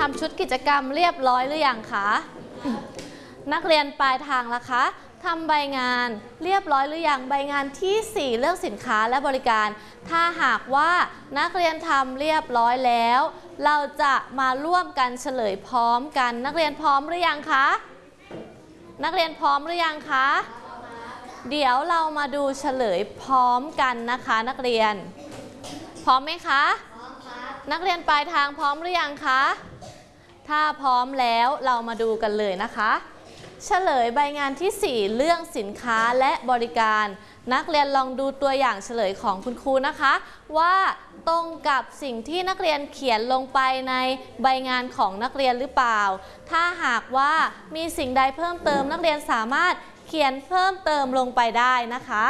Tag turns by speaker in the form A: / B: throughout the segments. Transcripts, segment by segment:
A: ำชุดกิจกรรมเรียบร้อยหรือยังคะนักเรียนปลายทางล่ะคะทำใบงานเรียบร้อยหรือยังใบงานที่4เรื่องสินค้าและบริการถ้าหากว่านักเรียนทำเรียบร้อยแล้วเราจะมาร่วมกันเฉลยพร้อมกันนักเรียนพร้อมหรือยังคะนักเรียนพร้อมหรือยังคะเดี๋ยวเรามาดูเฉลยพร้อมกันนะคะนักเรียนพร้อมไหมคะพร้อมครับนักเรียนปลายทางพร้อมหรือยังคะถ้าพร้อมแล้วเรามาดูกันเลยนะคะเฉลยใบงานที่4เรื่องสินค้าและบริการนักเรียนลองดูตัวอย่างเฉลยของคุณครูนะคะว่าตรงกับสิ่งที่นักเรียนเขียนลงไปในใบงานของนักเรียนหรือเปล่าถ้าหากว่ามีสิ่งใดเพิ่มเติมนักเรียนสามารถเขียนเพิ่มเติมลงไปได้นะคะ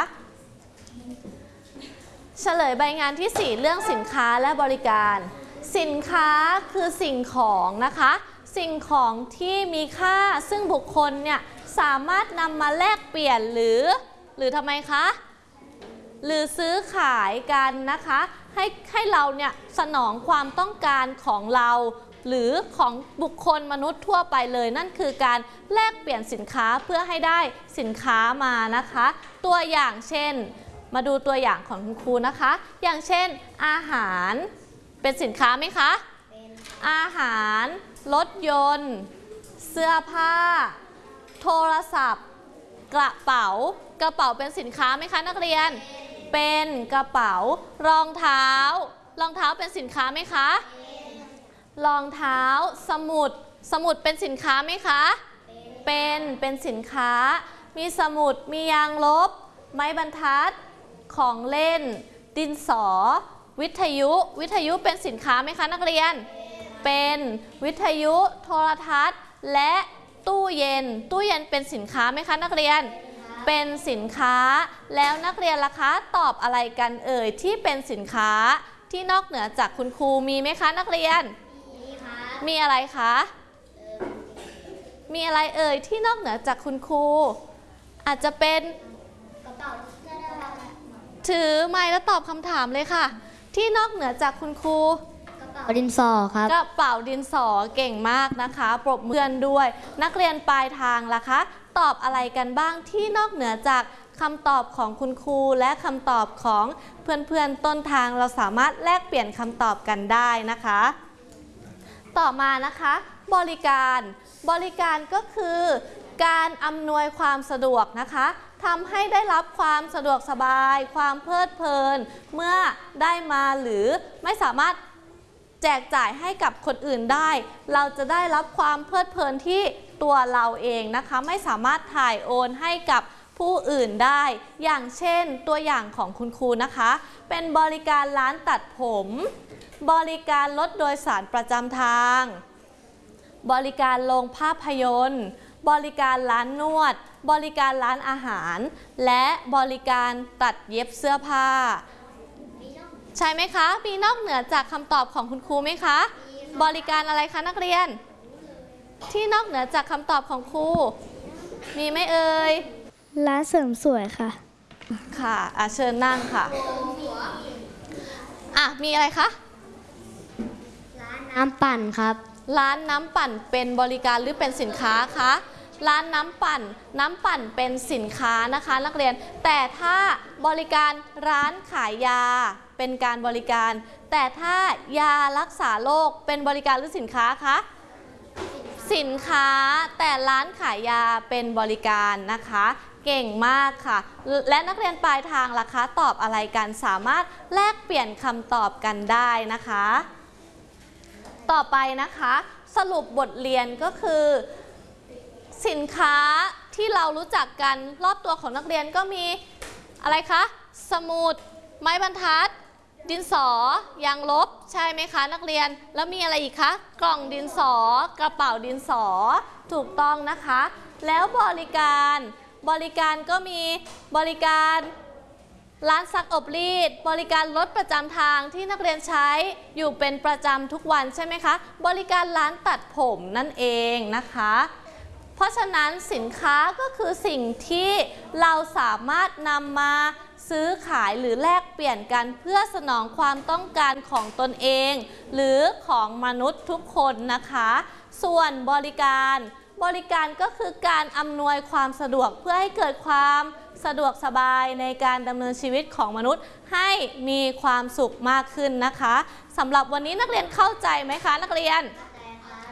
A: เฉลยใบงานที่4เรื่องสินค้าและบริการสินค้าคือสิ่งของนะคะสิ่งของที่มีค่าซึ่งบุคคลเนี่ยสามารถนำมาแลกเปลี่ยนหรือทำไมคะหรือซื้อขายกันนะคะให้เราเนี่ยสนองความต้องการของเราหรือของบุคคลมนุษย์ทั่วไปเลยนั่นคือการแลกเปลี่ยนสินค้าเพื่อให้ได้สินค้ามานะคะตัวอย่างเช่นมาดูตัวอย่างของคุณครูนะคะอย่างเช่นอาหารเป็นสินค้าไหมคะอาหารรถยนต์เสื้อผ้าโทรศัพท์กระเป๋เป็นสินค้าไหมคะนักเรียนเป็นกระเป๋ารองเท้เป็นสินค้าไหมคะรองเท้าสมุดเป็นสินค้าไหมคะเป็นสินค้ามีสมุดมียางลบไม้บรรทัดของเล่นดินสอวิทยุเป็นสินค้าไหมคะนักเรียนเป็นวิทยุโทรทัศน์และตู้เย็นเป็นสินค้าไหมคะนักเรียนเป็นสินค้าแล้วนักเรียนล่ะคะตอบอะไรกันเอ่ยที่เป็นสินค้าที่นอกเหนือจากคุณครูมีไหมคะนักเรียนมีอะไรคะมีอะไรเอ่ยที่นอกเหนือจากคุณครูอาจจะเป็นถือไมค์แล้วตอบคำถามเลยค่ะที่นอกเหนือจากคุณครู
B: ดินสอครับ
A: กระเป๋าดินสอเก่งมากนะคะปรบมือด้วยนักเรียนปลายทางล่ะคะตอบอะไรกันบ้างที่นอกเหนือจากคำตอบของคุณครูและคำตอบของเพื่อนๆต้นทางเราสามารถแลกเปลี่ยนคำตอบกันได้นะคะต่อมานะคะบริการก็คือการอำนวยความสะดวกนะคะทำให้ได้รับความสะดวกสบายความเพลิดเพลินเมื่อได้มาหรือไม่สามารถแจกจ่ายให้กับคนอื่นได้เราจะได้รับความเพลิดเพลินที่ตัวเราเองนะคะไม่สามารถถ่ายโอนให้กับผู้อื่นได้อย่างเช่นตัวอย่างของคุณครูนะคะเป็นบริการร้านตัดผมบริการรถโดยสารประจำทางบริการโรงภาพยนตร์บริการร้านนวดบริการร้านอาหารและบริการตัดเย็บเสื้อผ้าใช่ไหมคะมีนอกเหนือจากคำตอบของคุณครูไหมคะบริการอะไรคะนักเรียนที่นอกเหนือจากคำตอบของครูมีไหมเอ่ย
B: ร้านเสริมสวยค่ะ
A: ค่ะเชิญนั่งค่ะมีอะไรคะ
B: ร้านน้ำปั่นครับ
A: ร้านน้ำปั่นเป็นบริการหรือเป็นสินค้าคะร้านน้ำปั่นเป็นสินค้านะคะนักเรียนแต่ถ้าบริการร้านขายยาเป็นการบริการแต่ถ้ายารักษาโรคเป็นบริการหรือสินค้าคะสินค้าแต่ร้านขายยาเป็นบริการนะคะเก่งมากค่ะและนักเรียนปลายทางล่ะคะตอบอะไรกันสามารถแลกเปลี่ยนคำตอบกันได้นะคะต่อไปนะคะสรุปบทเรียนก็คือสินค้าที่เรารู้จักกันรอบตัวของนักเรียนก็มีอะไรคะสมุดไม้บรรทัดดินสอยางลบใช่ไหมคะนักเรียนแล้วมีอะไรอีกคะกล่องดินสอกระเป๋าดินสอถูกต้องนะคะแล้วบริการก็มีบริการร้านซักอบรีดบริการรถประจำทางที่นักเรียนใช้อยู่เป็นประจำทุกวันใช่ไหมคะบริการร้านตัดผมนั่นเองนะคะเพราะฉะนั้นสินค้าก็คือสิ่งที่เราสามารถนำมาซื้อขายหรือแลกเปลี่ยนกันเพื่อสนองความต้องการของตนเอง หรือของมนุษย์ทุกคนนะคะส่วนบริการก็คือการอำนวยความสะดวกเพื่อให้เกิดความสะดวกสบายในการดำเนินชีวิตของมนุษย์ให้มีความสุขมากขึ้นนะคะสำหรับวันนี้นักเรียนเข้าใจไหมคะนักเรียน